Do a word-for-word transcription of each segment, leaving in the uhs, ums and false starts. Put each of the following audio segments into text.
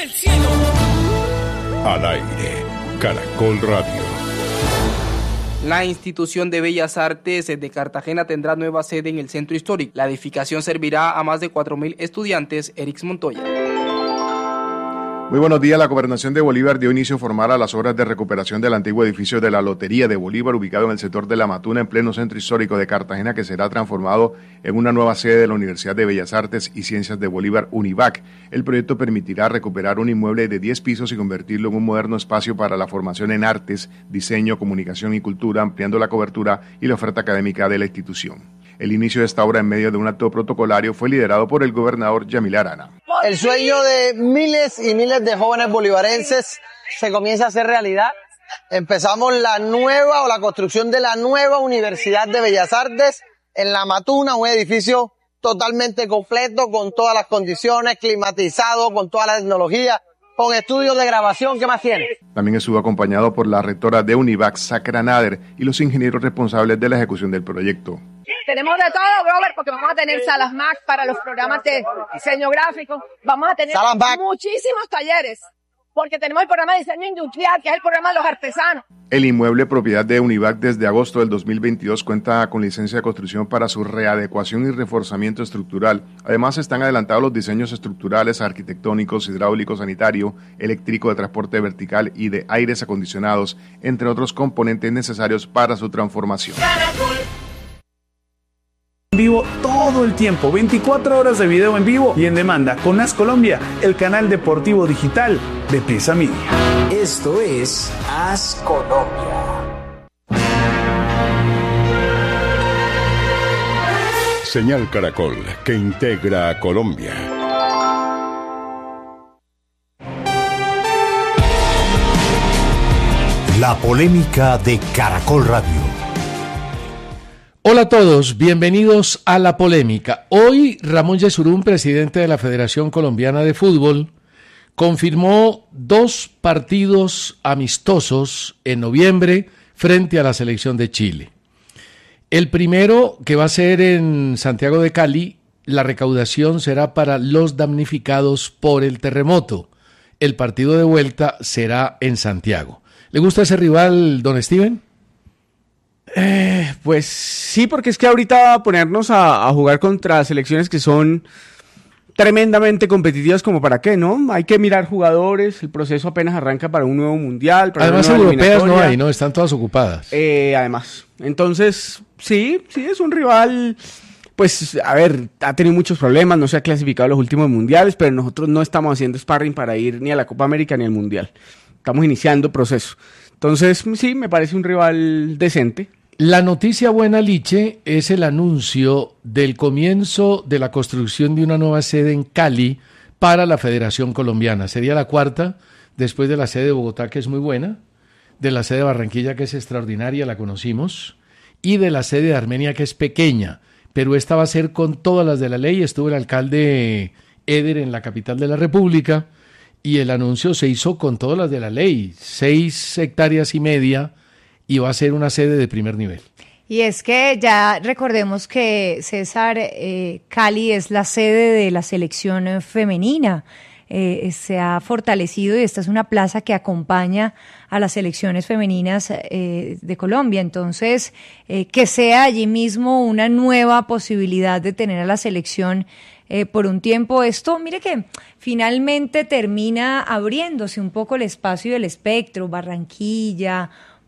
El cielo. Al aire, Caracol Radio. La institución de Bellas Artes de Cartagena tendrá nueva sede en el centro histórico. La edificación servirá a más de cuatro mil estudiantes. Erix Montoya. Muy buenos días. La Gobernación de Bolívar dio inicio formal a las obras de recuperación del antiguo edificio de la Lotería de Bolívar, ubicado en el sector de La Matuna, en pleno centro histórico de Cartagena, que será transformado en una nueva sede de la Universidad de Bellas Artes y Ciencias de Bolívar, UNIVAC. El proyecto permitirá recuperar un inmueble de diez pisos y convertirlo en un moderno espacio para la formación en artes, diseño, comunicación y cultura, ampliando la cobertura y la oferta académica de la institución. El inicio de esta obra en medio de un acto protocolario fue liderado por el gobernador Yamil Arana. El sueño de miles y miles de jóvenes bolivarenses se comienza a hacer realidad. Empezamos la nueva o la construcción de la nueva Universidad de Bellas Artes en La Matuna, un edificio totalmente completo, con todas las condiciones, climatizado, con toda la tecnología, con estudios de grabación. ¿Qué más tiene? También estuvo acompañado por la rectora de UNIVAC, Sacra Nader, y los ingenieros responsables de la ejecución del proyecto. Tenemos de todo, Robert, porque vamos a tener salas Mac para los programas de diseño gráfico. Vamos a tener muchísimos talleres, porque tenemos el programa de diseño industrial, que es el programa de los artesanos. El inmueble, propiedad de UNIVAC desde agosto del dos mil veintidós, cuenta con licencia de construcción para su readecuación y reforzamiento estructural. Además, están adelantados los diseños estructurales, arquitectónicos, hidráulico, sanitario, eléctrico, de transporte vertical y de aires acondicionados, entre otros componentes necesarios para su transformación. En vivo todo el tiempo, veinticuatro horas de video en vivo y en demanda con As Colombia, el canal deportivo digital de Prisa Media. Esto es As Colombia. Señal Caracol, que integra a Colombia. La polémica de Caracol Radio. Hola a todos, bienvenidos a La Polémica. Hoy Ramón Yesurún, presidente de la Federación Colombiana de Fútbol, confirmó dos partidos amistosos en noviembre frente a la selección de Chile. El primero, que va a ser en Santiago de Cali, la recaudación será para los damnificados por el terremoto. El partido de vuelta será en Santiago. ¿Le gusta ese rival, don Steven? Eh, pues sí, porque es que ahorita ponernos a, a jugar contra selecciones que son tremendamente competitivas, como para qué, ¿no? Hay que mirar jugadores, el proceso apenas arranca para un nuevo mundial. Para además, europeas no hay, ¿no? Están todas ocupadas. Eh, además, entonces, sí, sí, es un rival, pues, a ver, ha tenido muchos problemas, no se ha clasificado a los últimos mundiales, pero nosotros no estamos haciendo sparring para ir ni a la Copa América ni al Mundial. Estamos iniciando proceso. Entonces, sí, me parece un rival decente. La noticia buena, Liche, es el anuncio del comienzo de la construcción de una nueva sede en Cali para la Federación Colombiana. Sería la cuarta, después de la sede de Bogotá, que es muy buena, de la sede de Barranquilla, que es extraordinaria, la conocimos, y de la sede de Armenia, que es pequeña, pero esta va a ser con todas las de la ley. Estuvo el alcalde Eder en la capital de la República, y el anuncio se hizo con todas las de la ley, seis hectáreas y media, y va a ser una sede de primer nivel. Y es que ya recordemos que, César, eh, Cali es la sede de la selección femenina. Eh, se ha fortalecido y esta es una plaza que acompaña a las selecciones femeninas eh, de Colombia. Entonces, eh, que sea allí mismo una nueva posibilidad de tener a la selección eh, por un tiempo. Esto, mire que finalmente termina abriéndose un poco el espacio y el espectro. Barranquilla,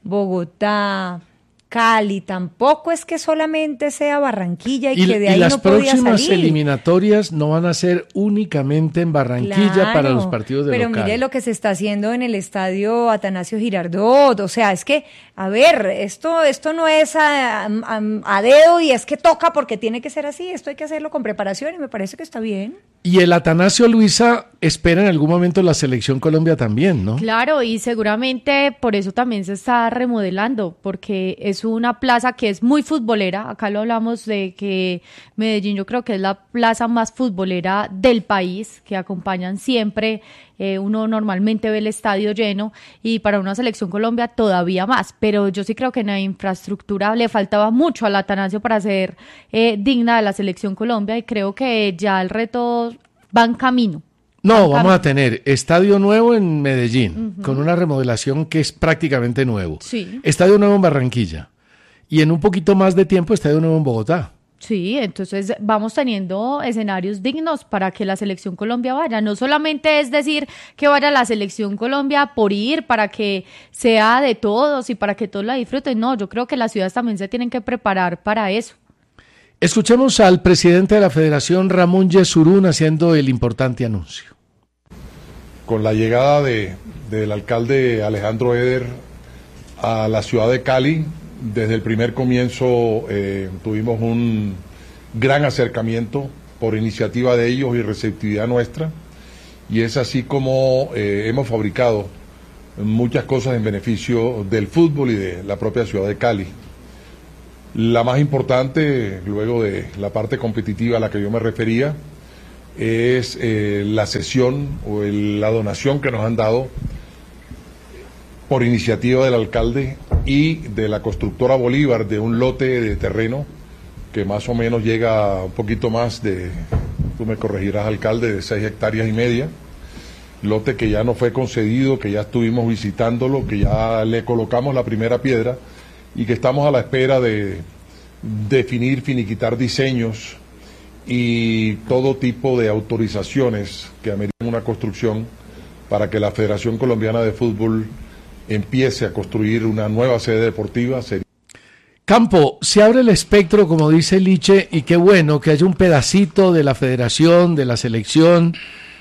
Bogotá, Cali, tampoco es que solamente sea Barranquilla y, y que de ahí no podía salir. Y las próximas eliminatorias no van a ser únicamente en Barranquilla, claro, para los partidos de pero local. Mire lo que se está haciendo en el estadio Atanasio Girardot, o sea, es que, a ver, esto esto no es a, a, a dedo y es que toca porque tiene que ser así, esto hay que hacerlo con preparación y me parece que está bien. Y el Atanasio, Luisa, espera en algún momento la Selección Colombia también, ¿no? Claro, y seguramente por eso también se está remodelando, porque es una plaza que es muy futbolera. Acá lo hablamos de que Medellín yo creo que es la plaza más futbolera del país, que acompañan siempre, eh, uno normalmente ve el estadio lleno, y para una Selección Colombia todavía más, pero yo sí creo que en la infraestructura le faltaba mucho al Atanasio para ser eh, digna de la Selección Colombia, y creo que ya el reto va en camino. No, vamos a tener estadio nuevo en Medellín, uh-huh. con una remodelación que es prácticamente nuevo. Sí. Estadio nuevo en Barranquilla. Y en un poquito más de tiempo, estadio nuevo en Bogotá. Sí, entonces vamos teniendo escenarios dignos para que la Selección Colombia vaya. No solamente es decir que vaya la Selección Colombia por ir, para que sea de todos y para que todos la disfruten. No, yo creo que las ciudades también se tienen que preparar para eso. Escuchemos al presidente de la Federación, Ramón Yesurún, haciendo el importante anuncio. Con la llegada de, del alcalde Alejandro Eder a la ciudad de Cali, desde el primer comienzo eh, tuvimos un gran acercamiento por iniciativa de ellos y receptividad nuestra, y es así como eh, hemos fabricado muchas cosas en beneficio del fútbol y de la propia ciudad de Cali. La más importante, luego de la parte competitiva a la que yo me refería, es eh, la cesión o el, la donación que nos han dado por iniciativa del alcalde y de la constructora Bolívar de un lote de terreno que más o menos llega a un poquito más de, tú me corregirás, alcalde, de seis hectáreas y media, lote que ya no fue concedido, que ya estuvimos visitándolo, que ya le colocamos la primera piedra y que estamos a la espera de definir, finiquitar diseños y todo tipo de autorizaciones que ameritan una construcción para que la Federación Colombiana de Fútbol empiece a construir una nueva sede deportiva. Campo, se abre el espectro, como dice Liche, y qué bueno que haya un pedacito de la federación, de la selección,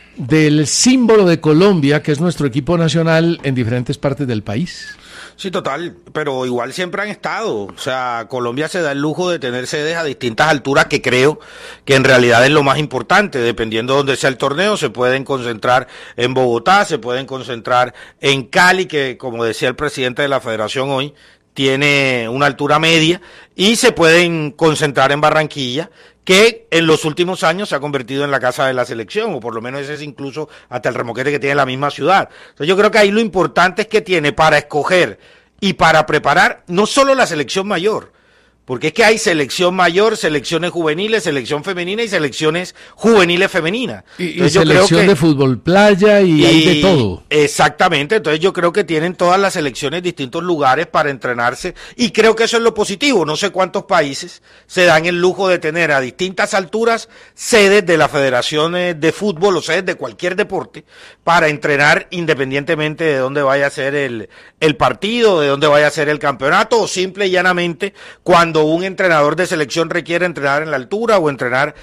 del símbolo de Colombia, que es nuestro equipo nacional, en diferentes partes del país. Sí, total, pero igual siempre han estado. O sea, Colombia se da el lujo de tener sedes a distintas alturas, que creo que en realidad es lo más importante. Dependiendo de dónde sea el torneo, se pueden concentrar en Bogotá, se pueden concentrar en Cali, que como decía el presidente de la federación hoy, tiene una altura media, y se pueden concentrar en Barranquilla, que en los últimos años se ha convertido en la casa de la selección, o por lo menos ese es incluso hasta el remoquete que tiene la misma ciudad. Entonces yo creo que ahí lo importante es que tiene para escoger y para preparar no solo la selección mayor, porque es que hay selección mayor, selecciones juveniles, selección femenina y selecciones juveniles femeninas. Y, y selección que, de fútbol playa y, y hay de todo. Exactamente, entonces yo creo que tienen todas las selecciones distintos lugares para entrenarse, y creo que eso es lo positivo. No sé cuántos países se dan el lujo de tener a distintas alturas sedes de la Federación de Fútbol o sedes de cualquier deporte para entrenar independientemente de dónde vaya a ser el, el partido, de dónde vaya a ser el campeonato, o simple y llanamente cuando cuando un entrenador de selección requiere entrenar en la altura o entrenar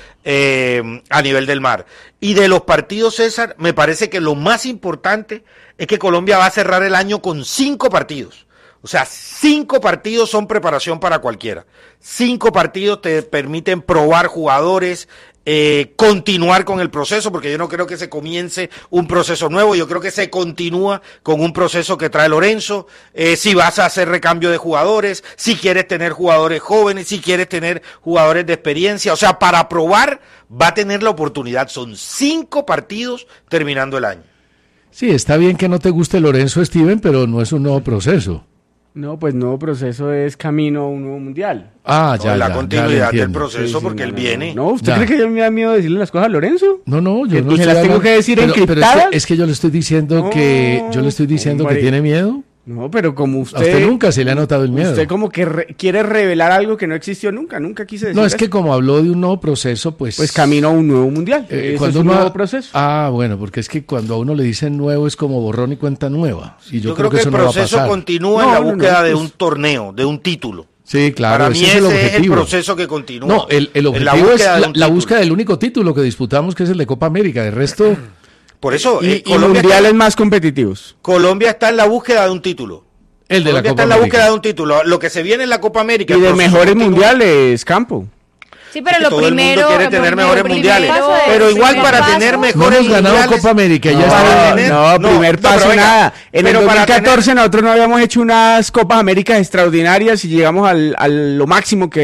eh, a nivel del mar. Y de los partidos, César, me parece que lo más importante es que Colombia va a cerrar el año con cinco partidos. O sea, cinco partidos son preparación para cualquiera. Cinco partidos te permiten probar jugadores, eh, continuar con el proceso, porque yo no creo que se comience un proceso nuevo, yo creo que se continúa con un proceso que trae Lorenzo. Eh, si vas a hacer recambio de jugadores, si quieres tener jugadores jóvenes, si quieres tener jugadores de experiencia, o sea, para probar va a tener la oportunidad. Son cinco partidos terminando el año. Sí, está bien que no te guste Lorenzo, Steven, pero no es un nuevo proceso. No, pues nuevo proceso es camino a un nuevo mundial. Ah, ya, la ya, continuidad ya del proceso, sí, sí, porque no, él no, viene. No, ¿usted ya. cree que yo me da miedo decirle las cosas a Lorenzo? No, no, yo ¿Que no se sé las tengo hablar, que decir pero, encriptadas? pero es, que, es que yo le estoy diciendo no, que yo le estoy diciendo hombre. que tiene miedo. No, pero como usted... A usted nunca se le ha notado el miedo. Usted como que re- quiere revelar algo que no existió nunca, nunca quise decir No, es eso. que como habló de un nuevo proceso, pues... Pues camino a un nuevo mundial. Eh, Eso cuando es un uno, nuevo proceso. Ah, bueno, porque es que cuando a uno le dicen nuevo es como borrón y cuenta nueva. Y yo, Yo creo, creo que, que eso el no va a proceso pasar. continúa No, en la no, búsqueda no, de pues- un torneo, de un título. Sí, claro, Para mí ese ese es el es el objetivo. proceso que continúa. No, el, el En objetivo la es búsqueda de la, un la título. búsqueda del único título que disputamos, que es el de Copa América. De resto, Por eso, Y, eh, y Colombia, mundiales está, más competitivos. Colombia está en la búsqueda de un título. el de la Colombia Copa está en la América. búsqueda de un título. Lo que se viene en la Copa América. Y el de proceso mejores continúa. mundiales, Campo. Sí, pero Es que lo todo el mundo primero... quiere lo tener primero- mejores primer mundiales. paso es- Pero igual primer para paso- tener No mejores hemos ganado mundiales- Copa América, ya No, está. tener- no, no, primer no, paso pero venga, nada. En pero el para dos mil catorce tener- nosotros no habíamos hecho unas Copas Américas extraordinarias y llegamos al, a lo máximo que,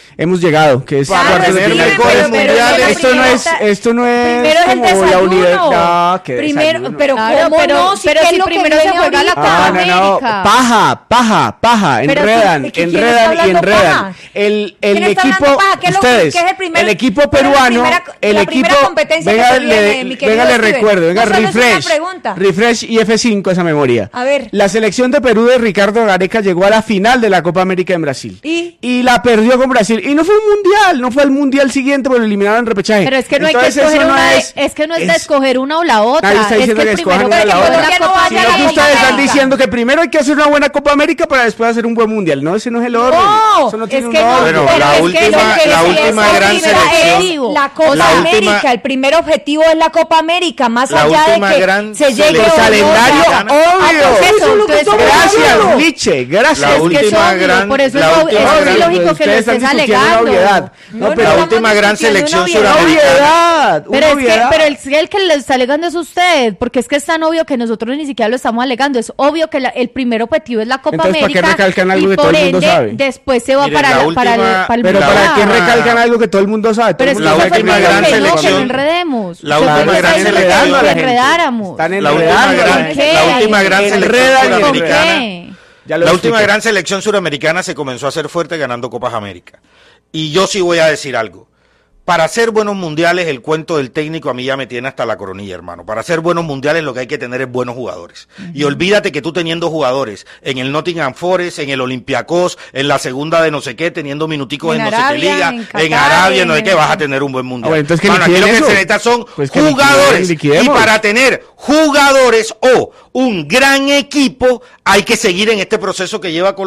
hemos llegado, que es Claro, cuartos de sí, final. pero- pero- pero- Esto no es, esto no es Primero es el como la desayuno. universidad. que Primero, desayuno. pero Claro, ¿cómo pero- no? Si pero qué es si lo que primero se viene juega la ahorita. Copa Ah, no, no, América. paja, paja, paja, Pero enredan, ¿de quién está enredan y hablando enredan. paja? El, el ¿Quién está equipo, hablando paja? ¿Qué es lo que- ustedes, qué es el primer- el equipo cuál es la peruano, primera- el la equipo, primera competencia que venga, se viene, le, mi querido venga, le Steven? recuerdo, venga, No solo es una refresh, pregunta. refresh y F cinco esa memoria. A ver. La selección de Perú de Ricardo Gareca llegó a la final de la Copa América en Brasil. ¿Y? Y la perdió con Brasil. Y no fue un mundial, no fue el mundial siguiente, pero lo eliminaron en repechaje. Pero es que no hay que Entonces, escoger eso no una, de- es, es, que no es, de es- escoger una o la otra. Nadie está Es diciendo que que escojan primero una o la que otra. la ¿Por qué no Copa vaya Sino la que América. ustedes están América? diciendo que primero hay que hacer una buena Copa América para después hacer un buen mundial. No, ese no es el orden. No, Eso no es tiene que un no. orden. Bueno, pero la es que última- lo que la es última es gran primera selección- es la Copa la última- América, el primer objetivo es la Copa América, más La allá última de que gran se llegue selección- o no, Calendario, ya. obvio. Ah, pues eso es lo que Entonces, estamos Gracias, hablando. Liche, gracias. La Es que es última obvio, gran- por eso la es, ob- última es gran- ilógico que lo Ustedes están estés discutiendo una alegando. obviedad. No, No, no, pero la estamos última gran discutiendo selección una obviedad. suramericana. obviedad, Pero una es que, obviedad. pero el, el que le está alegando es usted, porque es que es tan obvio que nosotros ni siquiera lo estamos alegando. Es obvio que la- el primer objetivo es la Copa Entonces, ¿para qué América recalcan algo y que todo por el mundo ende sabe? después se va Miren, para, la la- para, el, última- para el Pero La ¿para qué última- recalcan algo que todo el mundo sabe? Todo Pero el es mundo que la ese fue el última punto gran que no, que selección- no enredemos. la O sea, última usted gran está diciendo que selección- no la gente. enredáramos. Están La última enredando a la gran, gente. la última gran selección Enredan y ¿Con suramericana. qué? Ya lo La última expliqué. gran selección suramericana se comenzó a hacer fuerte ganando Copas América. Y yo sí voy a decir algo. Para hacer buenos mundiales, el cuento del técnico a mí ya me tiene hasta la coronilla, hermano. Para hacer buenos mundiales lo que hay que tener es buenos jugadores. Uh-huh. Y olvídate que tú teniendo jugadores en el Nottingham Forest, en el Olympiacos, en la segunda de no sé qué, teniendo minuticos en, En en no sé Arabia, qué liga, en en, Qatar, Arabia, no en es que el- vas a tener un buen mundial. Ah, bueno, entonces que Mano, aquí lo que liquiden se eso. necesita son Pues que jugadores. liquiden, Y liquidemos. para tener jugadores o un gran equipo, hay que seguir en este proceso que lleva Colombia.